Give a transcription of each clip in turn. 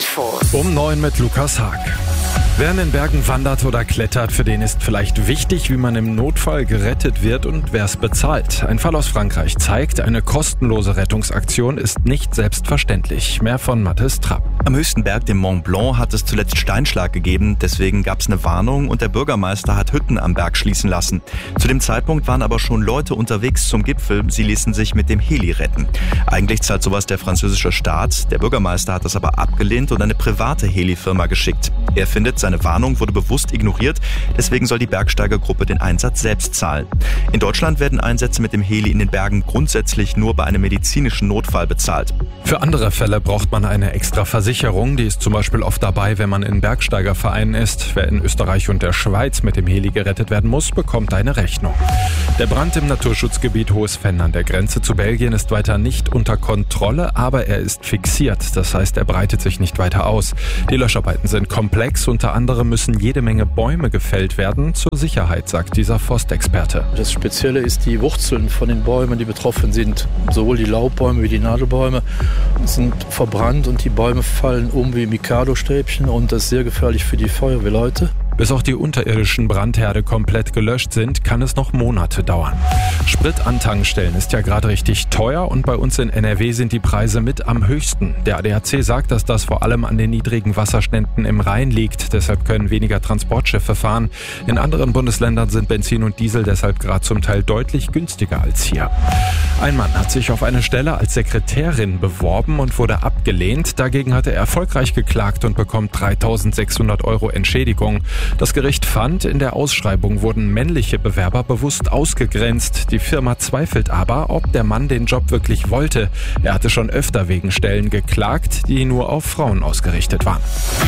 Infos. Um 9 mit Lukas Haag. Wer in den Bergen wandert oder klettert, für den ist vielleicht wichtig, wie man im Notfall gerettet wird und wer es bezahlt. Ein Fall aus Frankreich zeigt, eine kostenlose Rettungsaktion ist nicht selbstverständlich. Mehr von Mathis Trapp. Am höchsten Berg, dem Mont Blanc, hat es zuletzt Steinschlag gegeben. Deswegen gab es eine Warnung und der Bürgermeister hat Hütten am Berg schließen lassen. Zu dem Zeitpunkt waren aber schon Leute unterwegs zum Gipfel. Sie ließen sich mit dem Heli retten. Eigentlich zahlt sowas der französische Staat. Der Bürgermeister hat das aber abgelehnt und eine private Helifirma geschickt. Er findet, seine Warnung wurde bewusst ignoriert. Deswegen soll die Bergsteigergruppe den Einsatz selbst zahlen. In Deutschland werden Einsätze mit dem Heli in den Bergen grundsätzlich nur bei einem medizinischen Notfall bezahlt. Für andere Fälle braucht man eine extra Versicherung. Die ist zum Beispiel oft dabei, wenn man in Bergsteigervereinen ist. Wer in Österreich und der Schweiz mit dem Heli gerettet werden muss, bekommt eine Rechnung. Der Brand im Naturschutzgebiet Hohes Venn an der Grenze zu Belgien ist weiter nicht unter Kontrolle, aber er ist fixiert. Das heißt, er breitet sich nicht weiter aus. Die Löscharbeiten sind komplex. Unter anderem müssen jede Menge Bäume gefällt werden. Zur Sicherheit, sagt dieser Forstexperte. Das Spezielle ist die Wurzeln von den Bäumen, die betroffen sind. Sowohl die Laubbäume wie die Nadelbäume sind verbrannt und die Bäume fallen um wie Mikado-Stäbchen und das ist sehr gefährlich für die Feuerwehrleute. Bis auch die unterirdischen Brandherde komplett gelöscht sind, kann es noch Monate dauern. Sprit an Tankstellen ist ja gerade richtig teuer und bei uns in NRW sind die Preise mit am höchsten. Der ADAC sagt, dass das vor allem an den niedrigen Wasserständen im Rhein liegt. Deshalb können weniger Transportschiffe fahren. In anderen Bundesländern sind Benzin und Diesel deshalb gerade zum Teil deutlich günstiger als hier. Ein Mann hat sich auf eine Stelle als Sekretärin beworben und wurde abgelehnt. Dagegen hat er erfolgreich geklagt und bekommt 3.600 € Entschädigung. Das Gericht fand, in der Ausschreibung wurden männliche Bewerber bewusst ausgegrenzt. Die Firma zweifelt aber, ob der Mann den Job wirklich wollte. Er hatte schon öfter wegen Stellen geklagt, die nur auf Frauen ausgerichtet waren.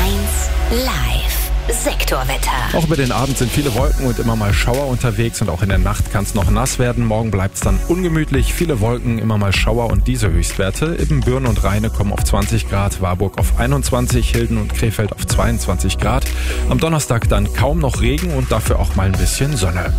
1 Live Sektorwetter. Auch über den Abend sind viele Wolken und immer mal Schauer unterwegs und auch in der Nacht kann es noch nass werden. Morgen bleibt es dann ungemütlich. Viele Wolken, immer mal Schauer und diese Höchstwerte. Ibbenbüren und Rheine kommen auf 20 Grad, Warburg auf 21, Hilden und Krefeld auf 22 Grad. Am Donnerstag dann kaum noch Regen und dafür auch mal ein bisschen Sonne.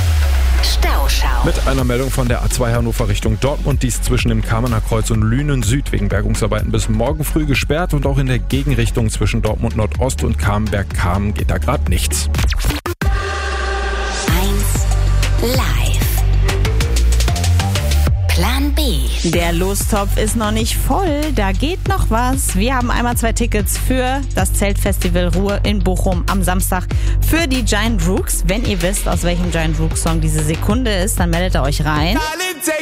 Stauschau. Mit einer Meldung von der A2 Hannover Richtung Dortmund, dies zwischen dem Kamener Kreuz und Lünen Süd wegen Bergungsarbeiten bis morgen früh gesperrt und auch in der Gegenrichtung zwischen Dortmund Nordost und Kamenberg-Kamen geht da gerade nichts. 1 Live. Plan B. Der Lostopf ist noch nicht voll, da geht noch was. Wir haben einmal 2 Tickets für das Zeltfestival Ruhr in Bochum am Samstag für die Giant Rooks. Wenn ihr wisst, aus welchem Giant Rooks Song diese Sekunde ist, dann meldet ihr euch rein.